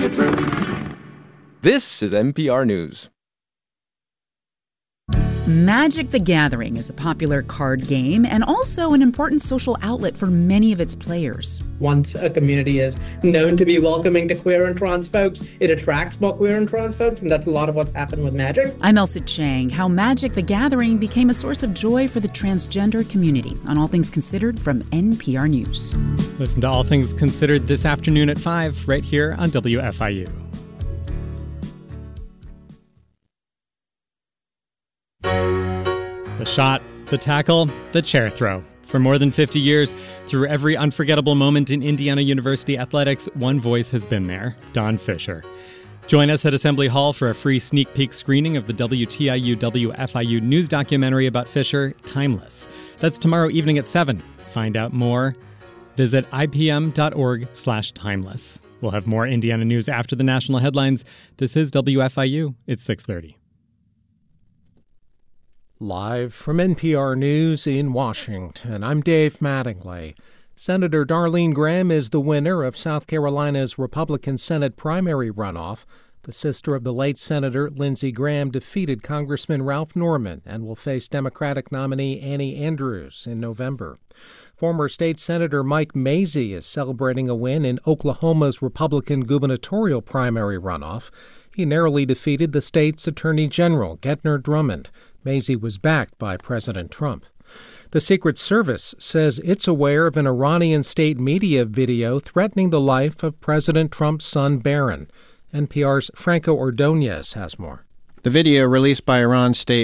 This is NPR News. Magic the Gathering is a popular card game and also an important social outlet for many of its players. Once a community is known to be welcoming to queer and trans folks, it attracts more queer and trans folks, and that's a lot of what's happened with Magic. I'm Elsa Chang. How Magic the Gathering became a source of joy for the transgender community on All Things Considered from NPR News. Listen to All Things Considered this afternoon at 5 right here on WFIU. The shot, the tackle, the chair throw. For more than 50 years, through every unforgettable moment in Indiana University athletics, one voice has been there, Don Fisher. Join us at Assembly Hall for a free sneak peek screening of the WTIU WFIU news documentary about Fisher, Timeless. That's tomorrow evening at 7. Find out more. Visit ipm.org/timeless. We'll have more Indiana news after the national headlines. This is WFIU. It's 6:30. Live from NPR News in Washington, I'm Dave Mattingly. Senator Darlene Graham is the winner of South Carolina's Republican Senate primary runoff. The sister of the late Senator Lindsey Graham defeated Congressman Ralph Norman and will face Democratic nominee Annie Andrews in November. Former state Senator Mike Mazzei is celebrating a win in Oklahoma's Republican gubernatorial primary runoff. He narrowly defeated the state's Attorney General, Gentner Drummond. Mazzei was backed by President Trump. The Secret Service says it's aware of an Iranian state media video threatening the life of President Trump's son, Barron. NPR's Franco Ordonez has more. The video released by Iran's state